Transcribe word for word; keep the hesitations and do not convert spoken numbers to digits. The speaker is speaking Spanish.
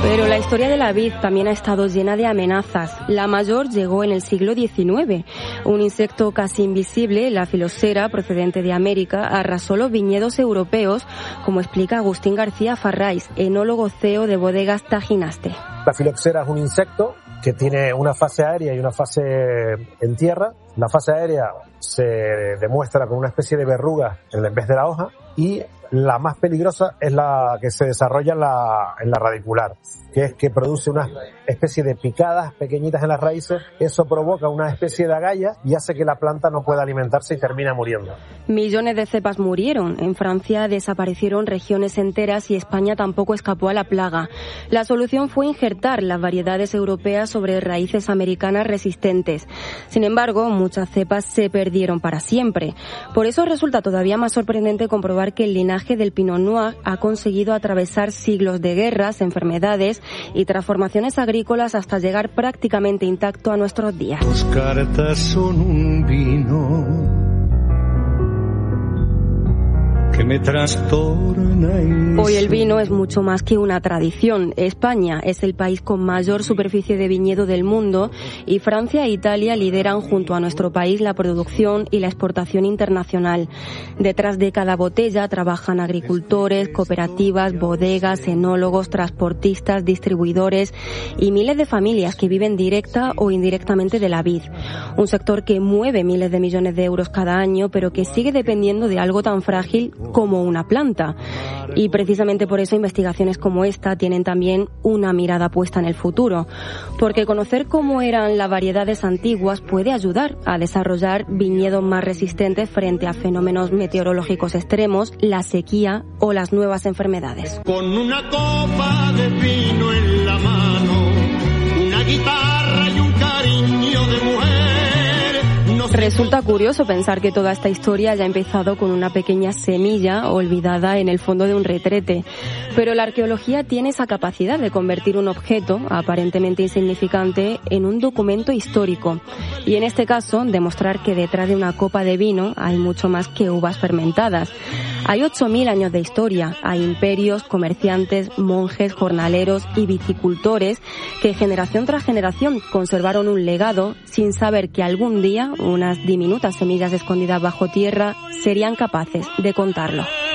Pero la historia de la vid también ha estado llena de amenazas. La mayor llegó en el siglo diecinueve. Un insecto casi invisible, la filosera, procedente de América, arrasó los viñedos europeos, como explica Agustín García Farrais, enólogo C E O de Bodegas Tajinaste. La filoxera es un insecto que tiene una fase aérea y una fase en tierra. La fase aérea se demuestra con una especie de verruga en vez de la hoja, y la más peligrosa es la que se desarrolla en la, en la radicular, que es que produce una especie de picadas pequeñitas en las raíces. Eso provoca una especie de agallas y hace que la planta no pueda alimentarse y termina muriendo. Millones de cepas murieron. En Francia desaparecieron regiones enteras y España tampoco escapó a la plaga. La solución fue injertar las variedades europeas sobre raíces americanas resistentes. Sin embargo, muchas cepas se perdieron para siempre. Por eso resulta todavía más sorprendente comprobar que el linaje del Pinot Noir ha conseguido atravesar siglos de guerras, enfermedades y transformaciones agrícolas hasta llegar prácticamente intacto a nuestros días. Dos cartas son un vino que me trastorna y... Hoy el vino es mucho más que una tradición. España es el país con mayor superficie de viñedo del mundo y Francia e Italia lideran junto a nuestro país la producción y la exportación internacional. Detrás de cada botella trabajan agricultores, cooperativas, bodegas, enólogos, transportistas, distribuidores y miles de familias que viven directa o indirectamente de la vid. Un sector que mueve miles de millones de euros cada año, pero que sigue dependiendo de algo tan frágil como una planta. Y precisamente por eso investigaciones como esta tienen también una mirada puesta en el futuro, porque conocer cómo eran las variedades antiguas puede ayudar a desarrollar viñedos más resistentes frente a fenómenos meteorológicos extremos, la sequía o las nuevas enfermedades. Con una copa de vino en la mano, una guitarra y un cariño de mujer. Resulta curioso pensar que toda esta historia haya empezado con una pequeña semilla olvidada en el fondo de un retrete. Pero la arqueología tiene esa capacidad de convertir un objeto aparentemente insignificante en un documento histórico. Y en este caso, demostrar que detrás de una copa de vino hay mucho más que uvas fermentadas. Hay ocho mil años de historia, hay imperios, comerciantes, monjes, jornaleros y viticultores que generación tras generación conservaron un legado sin saber que algún día unas diminutas semillas escondidas bajo tierra serían capaces de contarlo.